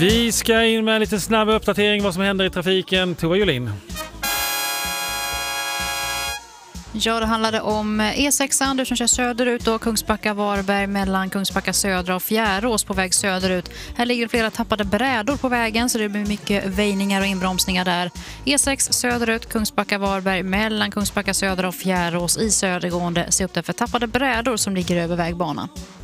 Vi ska in med en lite snabb uppdatering vad som händer i trafiken. Tova Jolin. Ja, det handlade om E6 du som kör söderut och Kungsbacka-Varberg mellan Kungsbacka södra och Fjärås på väg söderut. Här ligger flera tappade brädor på vägen så det blir mycket väjningar och inbromsningar där. E6 söderut, Kungsbacka-Varberg mellan Kungsbacka södra och Fjärås i södergående. Se upp där för tappade brädor som ligger över vägbanan.